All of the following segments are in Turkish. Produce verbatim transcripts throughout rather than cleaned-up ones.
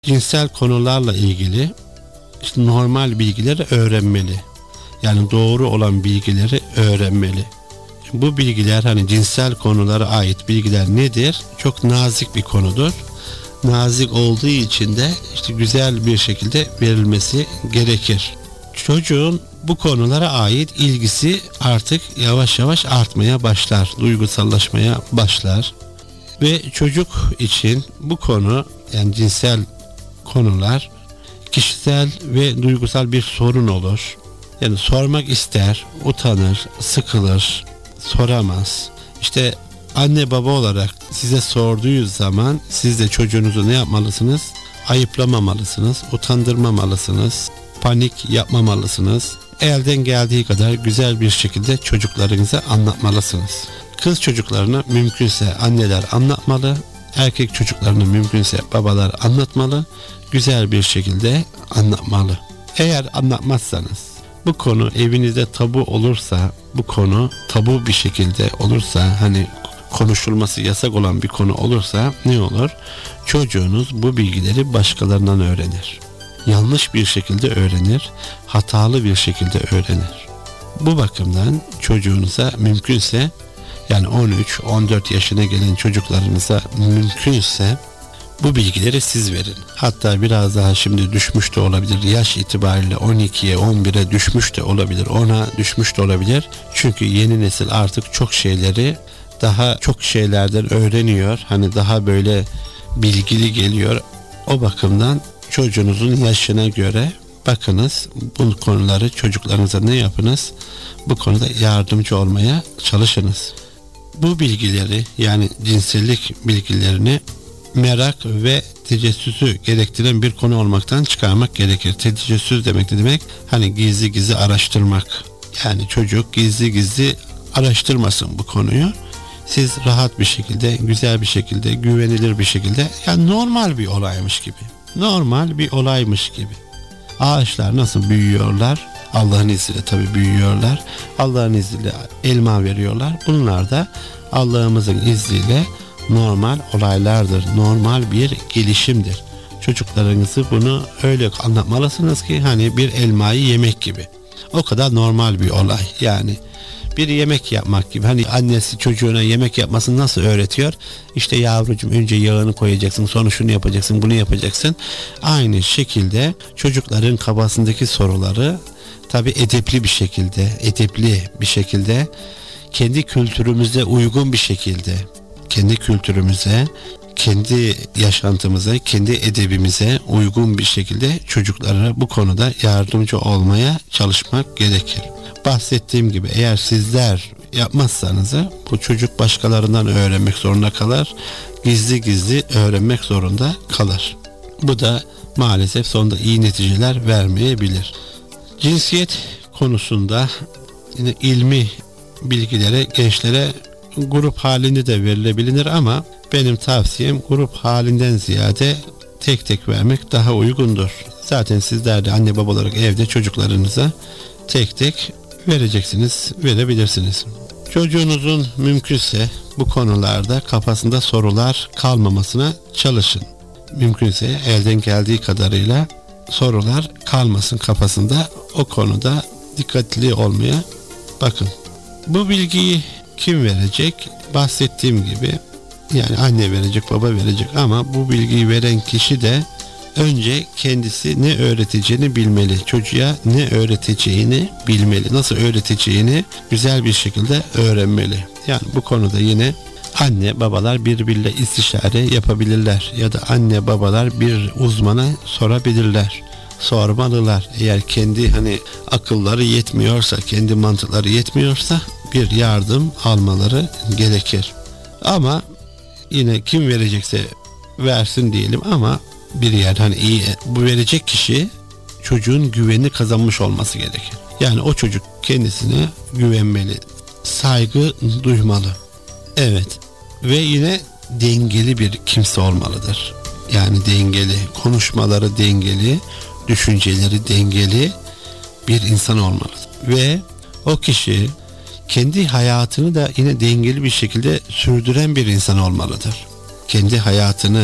Cinsel konularla ilgili işte normal bilgileri öğrenmeli. Yani doğru olan bilgileri öğrenmeli. Bu bilgiler, hani cinsel konulara ait bilgiler nedir? Çok nazik bir konudur. Nazik olduğu için de işte güzel bir şekilde verilmesi gerekir. Çocuğun bu konulara ait ilgisi artık yavaş yavaş artmaya başlar, duygusallaşmaya başlar. Ve çocuk için bu konu, yani cinsel konular kişisel ve duygusal bir sorun olur. Yani sormak ister, utanır, sıkılır, soramaz. İşte anne baba olarak size sorduğu zaman siz de çocuğunuzu ne yapmalısınız? Ayıplamamalısınız, utandırmamalısınız, panik yapmamalısınız. Elden geldiği kadar güzel bir şekilde çocuklarınıza anlatmalısınız. Kız çocuklarına mümkünse anneler anlatmalı, erkek çocuklarına mümkünse babalar anlatmalı, güzel bir şekilde anlatmalı. Eğer anlatmazsanız, bu konu evinizde tabu olursa, bu konu tabu bir şekilde olursa, hani konuşulması yasak olan bir konu olursa ne olur? Çocuğunuz bu bilgileri başkalarından öğrenir. Yanlış bir şekilde öğrenir, hatalı bir şekilde öğrenir. Bu bakımdan çocuğunuza mümkünse, yani on üç on dört yaşına gelen çocuklarınıza mümkünse bu bilgileri siz verin. Hatta biraz daha şimdi düşmüş de olabilir. Yaş itibariyle on ikiye on bire düşmüş de olabilir. ona düşmüş de olabilir. Çünkü yeni nesil artık çok şeyleri daha çok şeylerden öğreniyor. Hani daha böyle bilgili geliyor. O bakımdan çocuğunuzun yaşına göre bakınız, bu konuları çocuklarınıza ne yapınız? Bu konuda yardımcı olmaya çalışınız. Bu bilgileri, yani cinsellik bilgilerini merak ve tecessüsü gerektiren bir konu olmaktan çıkarmak gerekir. Tecessüs demek ne demek? Hani gizli gizli araştırmak. Yani çocuk gizli gizli araştırmasın bu konuyu. Siz rahat bir şekilde, güzel bir şekilde, güvenilir bir şekilde, yani normal bir olaymış gibi. Normal bir olaymış gibi. Ağaçlar nasıl büyüyorlar? Allah'ın izniyle tabii büyüyorlar. Allah'ın izniyle elma veriyorlar. Bunlar da Allah'ımızın izniyle normal olaylardır. Normal bir gelişimdir. Çocuklarınızı bunu öyle anlatmalısınız ki hani bir elmayı yemek gibi. O kadar normal bir olay. Yani bir yemek yapmak gibi. Hani annesi çocuğuna yemek yapmasını nasıl öğretiyor? İşte yavrucuğum, önce yağını koyacaksın, sonra şunu yapacaksın, bunu yapacaksın. Aynı şekilde çocukların kafasındaki soruları tabii edepli bir şekilde, edepli bir şekilde, kendi kültürümüze uygun bir şekilde, kendi kültürümüze, kendi yaşantımıza, kendi edebimize uygun bir şekilde çocuklara bu konuda yardımcı olmaya çalışmak gerekir. Bahsettiğim gibi eğer sizler yapmazsanız bu çocuk başkalarından öğrenmek zorunda kalır, gizli gizli öğrenmek zorunda kalır. Bu da maalesef sonunda iyi neticeler vermeyebilir. Cinsiyet konusunda yine ilmi bilgilere gençlere grup halinde de verilebilir ama benim tavsiyem grup halinden ziyade tek tek vermek daha uygundur. Zaten sizler de anne baba olarak evde çocuklarınıza tek tek vereceksiniz, verebilirsiniz. Çocuğunuzun mümkünse bu konularda kafasında sorular kalmamasına çalışın. Mümkünse elden geldiği kadarıyla sorular kalmasın kafasında. O konuda dikkatli olmaya bakın. Bu bilgiyi kim verecek? Bahsettiğim gibi yani anne verecek, baba verecek ama bu bilgiyi veren kişi de önce kendisi ne öğreteceğini bilmeli. Çocuğa ne öğreteceğini bilmeli. Nasıl öğreteceğini güzel bir şekilde öğrenmeli. Yani bu konuda yine anne babalar birbiriyle istişare yapabilirler ya da anne babalar bir uzmana sorabilirler. Sormalılar. Eğer kendi hani akılları yetmiyorsa, kendi mantıkları yetmiyorsa bir yardım almaları gerekir. Ama yine kim verecekse versin diyelim ama bir yer hani iyi, bu verecek kişi çocuğun güvenini kazanmış olması gerekir. Yani o çocuk kendisine güvenmeli, saygı duymalı. Evet. Ve yine dengeli bir kimse olmalıdır. Yani dengeli, konuşmaları dengeli, düşünceleri dengeli bir insan olmalıdır. Ve o kişi kendi hayatını da yine dengeli bir şekilde sürdüren bir insan olmalıdır. Kendi hayatını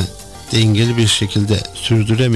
dengeli bir şekilde sürdüremiyor.